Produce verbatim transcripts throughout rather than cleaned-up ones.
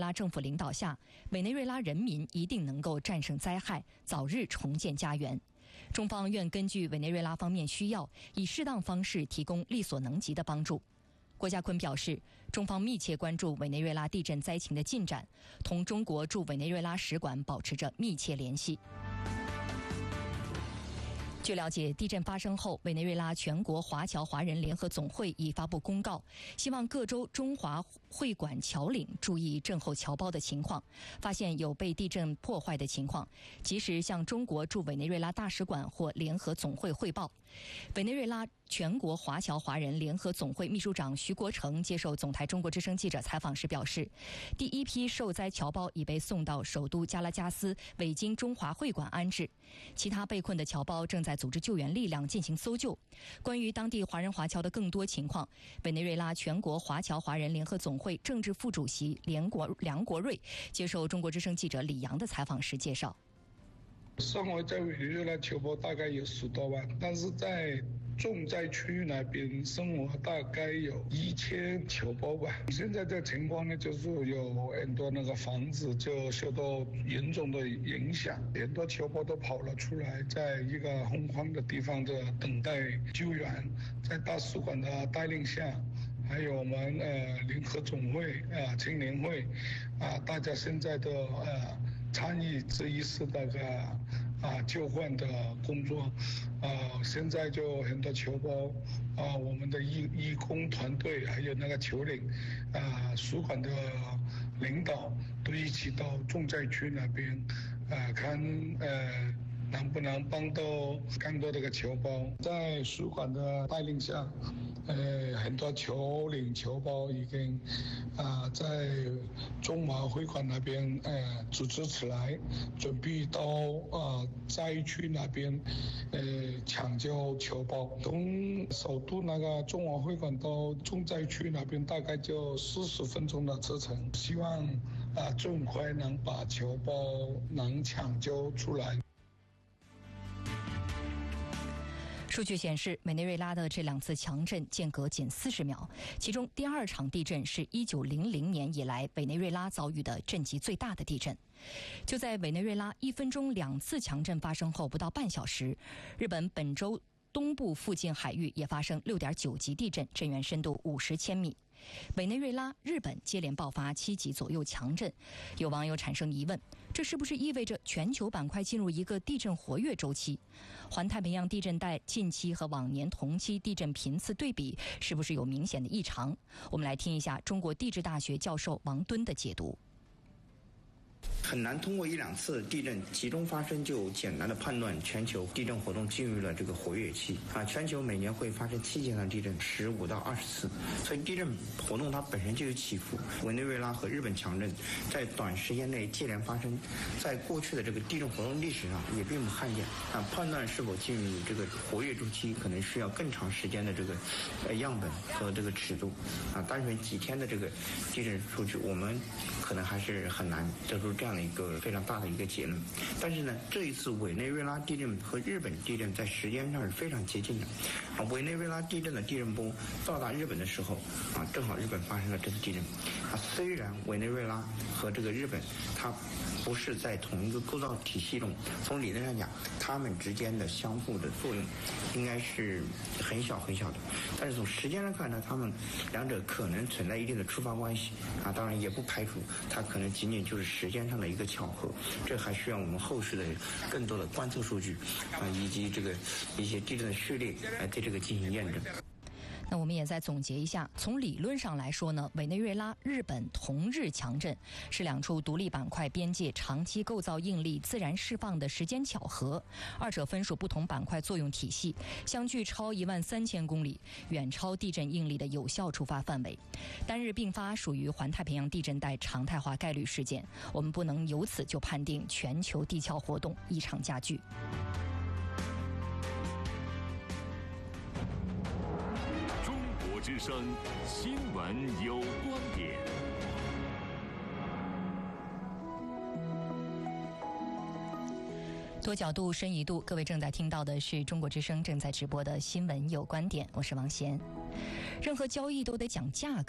拉政府领导下，委内瑞拉人民一定能够战胜灾害，早日重建家园。中方愿根据委内瑞拉方面需要，以适当方式提供力所能及的帮助。郭家坤表示，中方密切关注委内瑞拉地震灾情的进展，同中国驻委内瑞拉使馆保持着密切联系。据了解，地震发生后，委内瑞拉全国华侨华人联合总会已发布公告，希望各州中华会馆侨领注意震后侨胞的情况，发现有被地震破坏的情况，及时向中国驻委内瑞拉大使馆或联合总会汇报。委内瑞拉全国华侨华人联合总会秘书长徐国成接受总台中国之声记者采访时表示，第一批受灾侨胞已被送到首都加拉加斯委经中华会馆安置，其他被困的侨胞正在组织救援力量进行搜救。关于当地华人华侨的更多情况，委内瑞拉全国华侨华人联合总会政治副主席梁国梁国瑞接受中国之声记者李阳的采访时介绍， 生活在委内瑞拉侨胞大概有十多万，但是在重灾区那边生活大概有一千侨胞吧。现在这情况呢，就是有很多那个房子就受到严重的影响，很多侨胞都跑了出来，在一个空旷的地方的等待救援。在大使馆的带领下，还有我们呃联合总会啊、呃、青年会啊、呃，大家现在都呃参与这一次那个啊、呃、救援的工作啊、呃，现在就很多侨胞啊、呃，我们的义义工团队还有那个侨领啊、呃，使馆的领导都一起到重灾区那边啊、呃、看呃。能不能帮到更多的侨胞？在使馆的带领下，呃，很多侨领侨胞已经啊、呃、在中华会馆那边呃组织起来，准备到啊、呃、灾区那边呃抢救侨胞。从首都那个中华会馆到重灾区那边大概就四十分钟的车程，希望啊、呃、尽快能把侨胞能抢救出来。 数据显示，委内瑞拉的这两次强震间隔仅四十秒，其中第二场地震是一九零零年以来委内瑞拉遭遇的震级最大的地震。就在委内瑞拉一分钟两次强震发生后不到半小时，日本本州东部附近海域也发生 六点九 级地震，震源深度五十千米。委内瑞拉、日本接连爆发七级左右强震，有网友产生疑问，这是不是意味着全球板块进入一个地震活跃周期？环太平洋地震带近期和往年同期地震频次对比，是不是有明显的异常？我们来听一下中国地质大学教授王敦的解读。 很难通过一两次地震集中发生就简单的判断全球地震活动进入了这个活跃期啊！全球每年会发生七件的地震，十五到二十次，所以地震活动它本身就有起伏。委内瑞拉和日本强震在短时间内接连发生，在过去的这个地震活动历史上也并不罕见啊！判断是否进入这个活跃周期，可能需要更长时间的这个呃样本和这个尺度啊！单纯几天的这个地震数据，我们可能还是很难得出这样的一个非常大的一个结论。但是呢，这一次委内瑞拉地震和日本地震在时间上是非常接近的啊。委内瑞拉地震的地震波到达日本的时候啊，正好日本发生了这次地震啊。虽然委内瑞拉和这个日本它不是在同一个构造体系中，从理论上讲，它们之间的相互的作用应该是很小很小的，但是从时间上看呢，它们两者可能存在一定的触发关系啊。当然也不排除它可能仅仅就是时间上的一个巧合，这还需要我们后续的更多的观测数据啊，以及这个一些地震的序列来对这个进行验证。 那我们也再总结一下，从理论上来说呢，委内瑞拉、日本同日强震是两处独立板块边界长期构造应力自然释放的时间巧合，二者分属不同板块作用体系，相距超一万三千公里，远超地震应力的有效触发范围。单日并发属于环太平洋地震带常态化概率事件，我们不能由此就判定全球地壳活动异常加剧。 之声新闻有观点。 多角度、深一度，各位正在听到的是中国之声正在直播的新闻有观点，我是王贤。任何交易都得讲价格，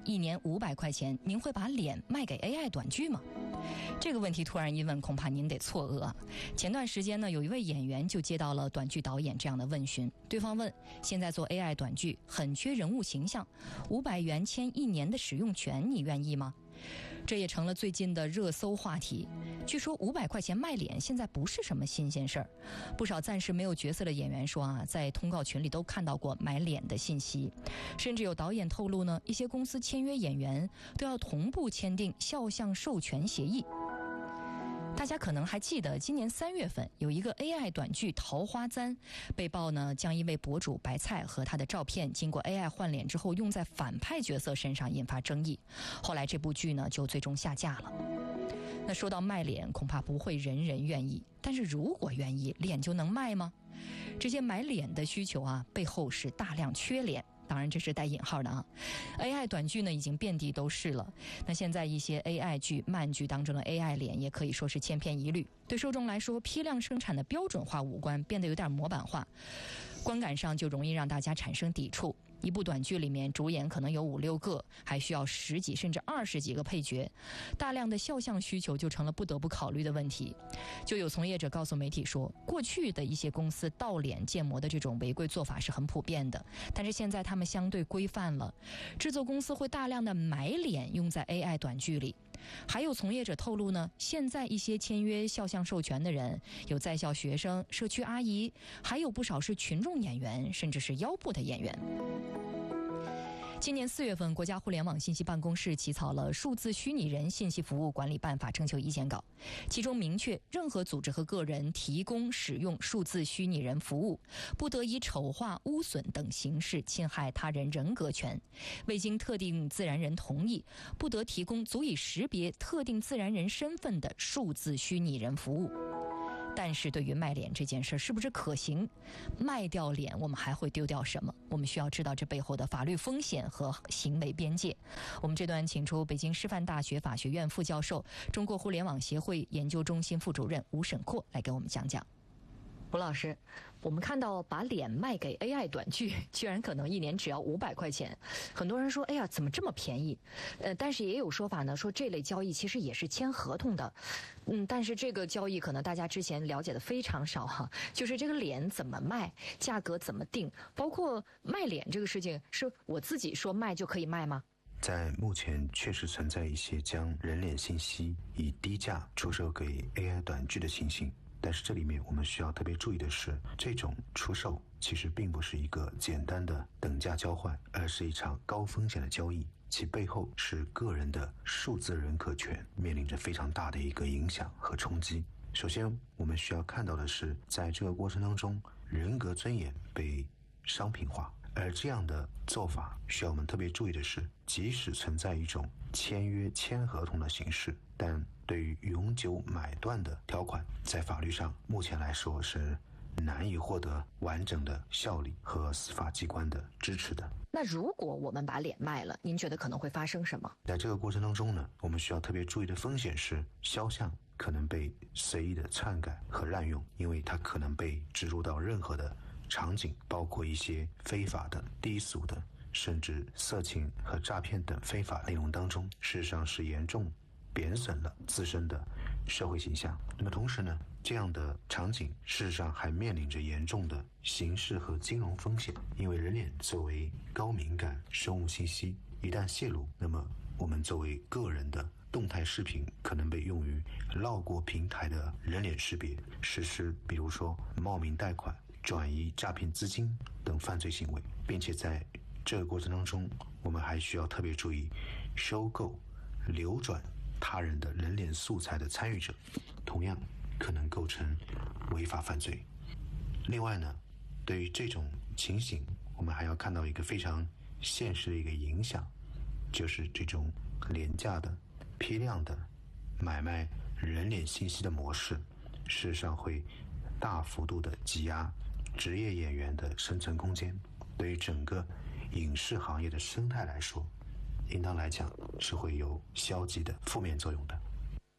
一年五百块钱，您会把脸卖给 A I 短剧吗？这个问题突然一问，恐怕您得错愕啊。前段时间呢，有一位演员就接到了短剧导演这样的问询，对方问：现在做 A I 短剧很缺人物形象，五百元签一年的使用权，你愿意吗？这也成了最近的热搜话题。据说五百块钱卖脸现在不是什么新鲜事儿，不少暂时没有角色的演员说啊，在通告群里都看到过买脸的信息，甚至有导演透露呢，一些公司签约演员都要同步签订肖像授权协议。大家可能还记得，今年三月份有一个 A I 短剧《桃花簪》被曝呢，将一位博主白菜和他的照片经过 A I 换脸之后用在反派角色身上，引发争议。后来这部剧呢就最终下架了。那说到卖脸，恐怕不会人人愿意，但是如果愿意，脸就能卖吗？这些买脸的需求啊，背后是大量缺脸。当然这是带引号的啊 ，A I 短剧呢已经遍地都是了。那现在一些 A I 剧、漫剧当中的 A I 脸也可以说是千篇一律，对受众来说，批量生产的标准化五官变得有点模板化，观感上就容易让大家产生抵触。一部短剧里面主演可能有五六个，还需要十几甚至二十几个配角，大量的肖像需求就成了不得不考虑的问题。就有从业者告诉媒体说，过去的一些公司盗脸建模的这种违规做法是很普遍的，但是现在他们相对规范了，制作公司会大量的买脸用在 A I 短剧里。还有从业者透露呢，现在一些签约肖像授权的人有在校学生、社区阿姨，还有不少是群众演员，甚至是腰部的演员。今年四月份，国家互联网信息办公室起草了《数字虚拟人信息服务管理办法》征求意见稿，其中明确，任何组织和个人提供使用数字虚拟人服务，不得以丑化、污损等形式侵害他人人格权；未经特定自然人同意，不得提供足以识别特定自然人身份的数字虚拟人服务。但是对于卖脸这件事是不是可行？卖掉脸，我们还会丢掉什么？我们需要知道这背后的法律风险和行为边界。我们这段请出北京师范大学法学院副教授、中国互联网协会研究中心副主任吴沈阔来给我们讲讲。吴老师，我们看到把脸卖给 A I 短剧，居然可能一年只要五百块钱，很多人说，哎呀，怎么这么便宜？呃，但是也有说法呢，说这类交易其实也是签合同的，嗯，但是这个交易可能大家之前了解的非常少哈，就是这个脸怎么卖，价格怎么定，包括卖脸这个事情，是我自己说卖就可以卖吗？ 在目前确实存在一些将人脸信息以低价出售给 A I 短剧的情形。但是这里面我们需要特别注意的是，这种出售其实并不是一个简单的等价交换，而是一场高风险的交易，其背后是个人的数字人格权面临着非常大的一个影响和冲击。首先我们需要看到的是，在这个过程当中，人格尊严被商品化，而这样的做法需要我们特别注意的是，即使存在一种签约签合同的形式，但对于永久买断的条款，在法律上目前来说是难以获得完整的效力和司法机关的支持的。 那如果我们把脸卖了，您觉得可能会发生什么？ 在这个过程当中呢，我们需要特别注意的风险是，肖像可能被随意的篡改和滥用，因为它可能被植入到任何的场景，包括一些非法的、低俗的，甚至色情和诈骗等非法内容当中，事实上是严重贬损了自身的社会形象。那么同时呢，这样的场景事实上还面临着严重的刑事和金融风险，因为人脸作为高敏感生物信息，一旦泄露，那么我们作为个人的动态视频可能被用于绕过平台的人脸识别，实施比如说冒名贷款、转移诈骗资金等犯罪行为，并且在这个过程当中，我们还需要特别注意收购、流转他人的人脸素材的参与者，同样可能构成违法犯罪。另外呢，对于这种情形，我们还要看到一个非常现实的一个影响，就是这种廉价的、批量的买卖人脸信息的模式，事实上会大幅度的挤压职业演员的生存空间，对于整个影视行业的生态来说，应当来讲是会有消极的负面作用的。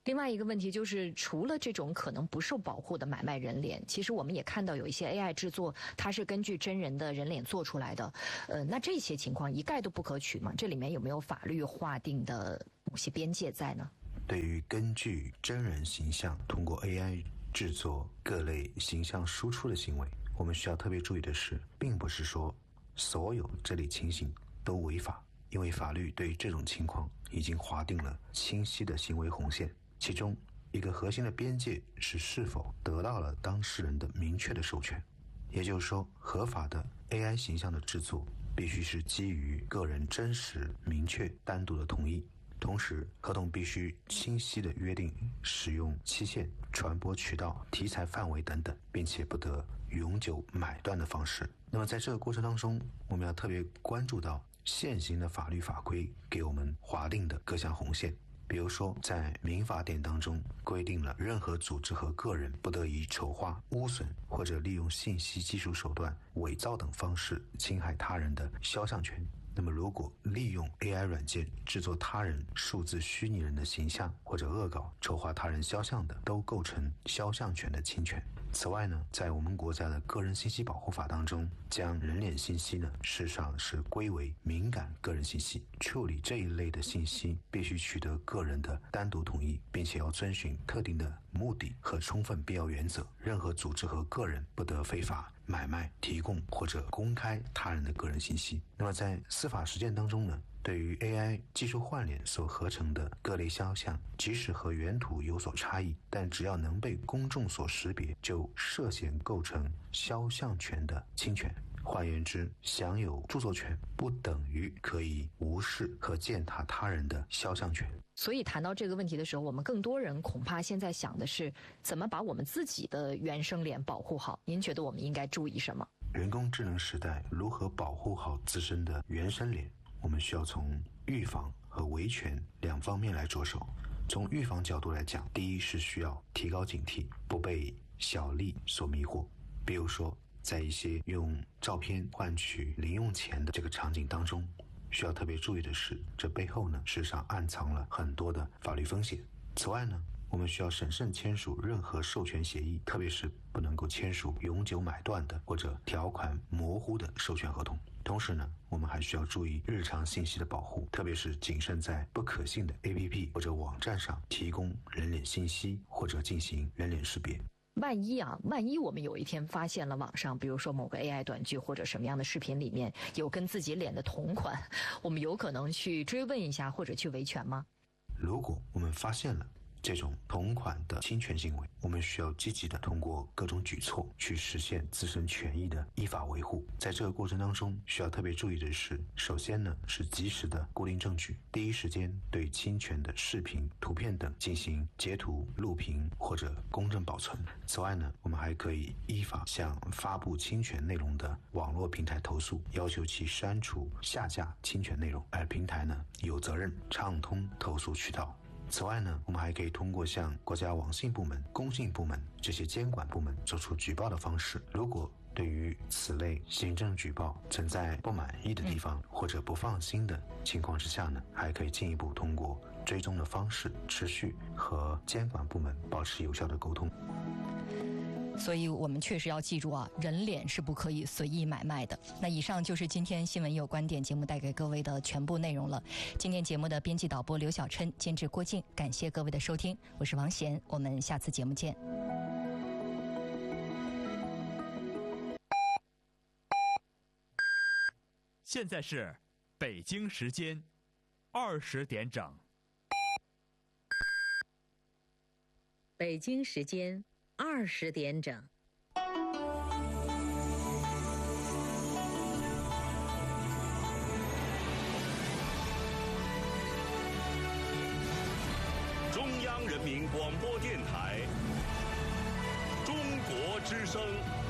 另外一个问题就是，除了这种可能不受保护的买卖人脸，其实我们也看到有一些 A I 制作，它是根据真人的人脸做出来的。呃，那这些情况一概都不可取吗？这里面有没有法律划定的某些边界在呢？ 对于根据真人形象通过 A I 制作各类形象输出的行为，我们需要特别注意的是，并不是说所有这类情形都违法，因为法律对于这种情况已经划定了清晰的行为红线。其中一个核心的边界是是否得到了当事人的明确的授权，也就是说，合法的 A I 形象的制作必须是基于个人真实、明确、单独的同意，同时合同必须清晰地约定使用期限、传播渠道、题材范围等等，并且不得永久买断的方式。那么在这个过程当中，我们要特别关注到现行的法律法规给我们划定的各项红线。比如说，在民法典当中规定了，任何组织和个人不得以丑化、污损或者利用信息技术手段伪造等方式侵害他人的肖像权。那么如果利用 A I 软件制作他人数字虚拟人的形象或者恶搞、丑化他人肖像的，都构成肖像权的侵权。此外呢，在我们国家的个人信息保护法当中，将人脸信息呢，事实上是归为敏感个人信息，处理这一类的信息必须取得个人的单独同意，并且要遵循特定的目的和充分必要原则。任何组织和个人不得非法买卖、提供或者公开他人的个人信息。那么在司法实践当中呢，对于 A I 技术换脸所合成的各类肖像，即使和原图有所差异，但只要能被公众所识别，就涉嫌构成肖像权的侵权。换言之，享有著作权不等于可以无视和践踏他人的肖像权。 所以谈到这个问题的时候，我们更多人恐怕现在想的是怎么把我们自己的原生脸保护好。您觉得我们应该注意什么？ 人工智能时代如何保护好自身的原生脸，我们需要从预防和维权两方面来着手。从预防角度来讲，第一是需要提高警惕，不被小利所迷惑。比如说，在一些用照片换取零用钱的这个场景当中，需要特别注意的是，这背后呢，事实上暗藏了很多的法律风险。此外呢，我们需要审慎签署任何授权协议，特别是不能够签署永久买断的或者条款模糊的授权合同。同时呢，我们还需要注意日常信息的保护，特别是谨慎在不可信的 A P P 或者网站上提供人脸信息或者进行人脸识别。 万一啊，万一我们有一天发现了网上，比如说某个 A I 短剧或者什么样的视频里面有跟自己脸的同款，我们有可能去追问一下或者去维权吗？ 如果我们发现了这种同款的侵权行为，我们需要积极的通过各种举措去实现自身权益的依法维护。在这个过程当中，需要特别注意的是，首先呢是及时的固定证据，第一时间对侵权的视频、图片等进行截图、录屏或者公证保存。此外呢，我们还可以依法向发布侵权内容的网络平台投诉，要求其删除、下架侵权内容，而平台呢有责任畅通投诉渠道。此外呢，我们还可以通过向国家网信部门、工信部门这些监管部门做出举报的方式。如果对于此类行政举报存在不满意的地方或者不放心的情况之下呢，还可以进一步通过追踪的方式，持续和监管部门保持有效的沟通。 所以我们确实要记住啊，人脸是不可以随意买卖的。那以上就是今天新闻有观点节目带给各位的全部内容了。今天节目的编辑导播刘小琛，监制郭靖，感谢各位的收听，我是王贤，我们下次节目见。 现在是北京时间二十点整。 北京时间二十点整。 中央人民广播电台，中国之声。